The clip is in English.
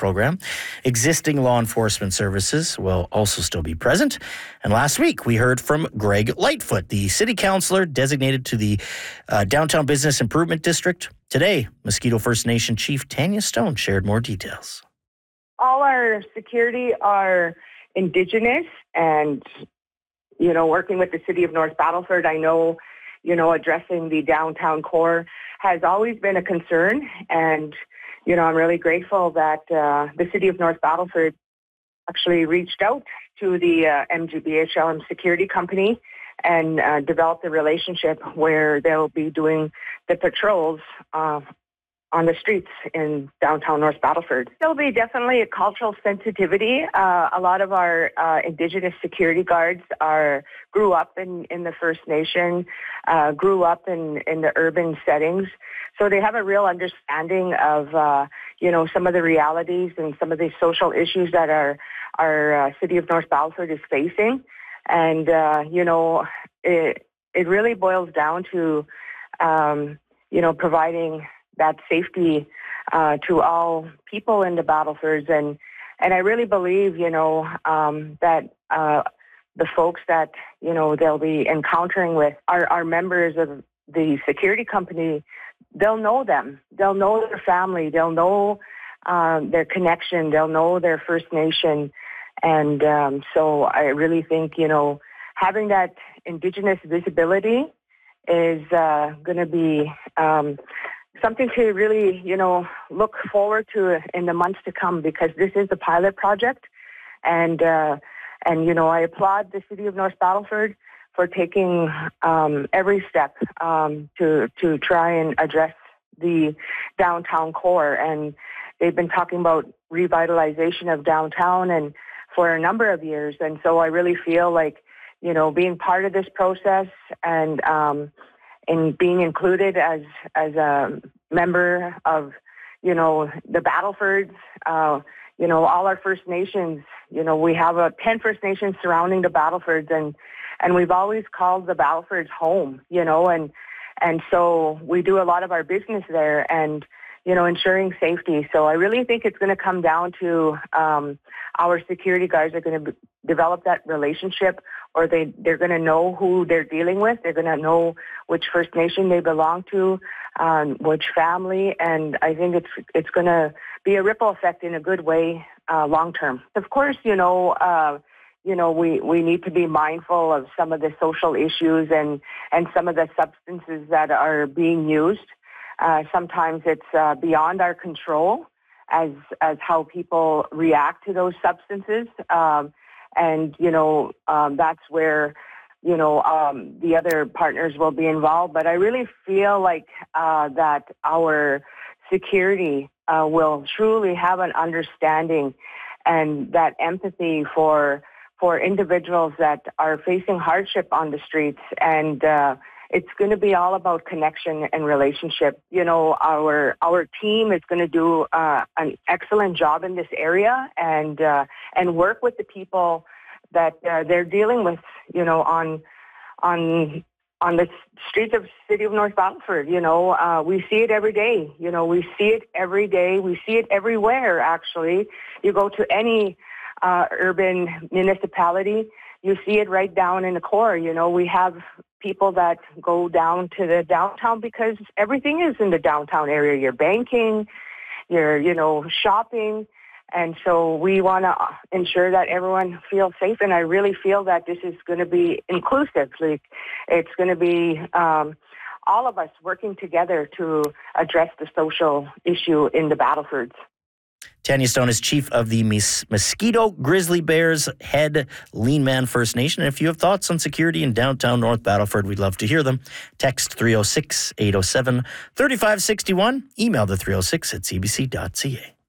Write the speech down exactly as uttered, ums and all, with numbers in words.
program. Existing law enforcement services will also still be present. And last week, we heard from Greg Lightfoot, the city councillor designated to the uh, Downtown Business Improvement District. Today, Mosquito First Nation Chief Tanya Stone shared more details. All our security are Indigenous, and, you know, working with the City of North Battleford, I know, you know, addressing the downtown core has always been a concern. And, you know, I'm really grateful that uh, the City of North Battleford actually reached out to the uh, M G B H L M security company and uh, developed a relationship where they'll be doing the patrols uh, on the streets in downtown North Battleford. There'll be definitely a cultural sensitivity. Uh, a lot of our uh, Indigenous security guards are grew up in, in the First Nation, uh, grew up in, in the urban settings. So they have a real understanding of, uh, you know, some of the realities and some of the social issues that our, our uh, City of North Battleford is facing. And, uh, you know, it, it really boils down to, um, you know, providing that safety uh, to all people in the Battlefords. And, and I really believe, you know, um, that uh, the folks that, you know, they'll be encountering with are, are members of the security company. They'll know them. They'll know their family. They'll know um, their connection. They'll know their First Nation. And um, so I really think, you know, having that Indigenous visibility is uh, going to be um, something to really, you know, look forward to in the months to come, because this is a pilot project. And, uh, and you know, I applaud the City of North Battleford for taking um, every step um, to, to try and address the downtown core. And they've been talking about revitalization of downtown and for a number of years. And so I really feel like, you know, being part of this process and um, and being included as as a member of, you know, the Battlefords, uh, you know, all our First Nations, you know, we have a ten First Nations surrounding the Battlefords, and and we've always called the Battlefords home, you know, and and so we do a lot of our business there and, you know, ensuring safety. So I really think it's going to come down to um, our security guards are going to b- develop that relationship, or they, they're going to know who they're dealing with. They're going to know which First Nation they belong to, um, which family, and I think it's it's going to be a ripple effect in a good way uh, long term. Of course, you know, uh, you know, we, we need to be mindful of some of the social issues and, and some of the substances that are being used. Uh, sometimes it's uh, beyond our control as as how people react to those substances. Um, and, you know, um, that's where, you know, um, the other partners will be involved. But I really feel like uh, that our security uh, will truly have an understanding and that empathy for for individuals that are facing hardship on the streets. And uh, it's going to be all about connection and relationship. You know, our our team is going to do uh, an excellent job in this area and uh, and work with the people that uh, they're dealing with. You know, on on on the streets of the City of North Battleford. You know, uh, we see it every day. You know, we see it every day. We see it everywhere. Actually, you go to any uh, urban municipality, you see it right down in the core. You know, we have people that go down to the downtown because everything is in the downtown area. You're banking, you're, you know, shopping. And so we want to ensure that everyone feels safe. And I really feel that this is going to be inclusive. Like, it's going to be um, all of us working together to address the social issue in the Battlefords. Tanya Stone is chief of the Mes- Mosquito Grizzly Bears Head Lean Man First Nation. And if you have thoughts on security in downtown North Battleford, we'd love to hear them. Text three oh six, eight oh seven, three five six one. Email the three oh six at c b c dot c a.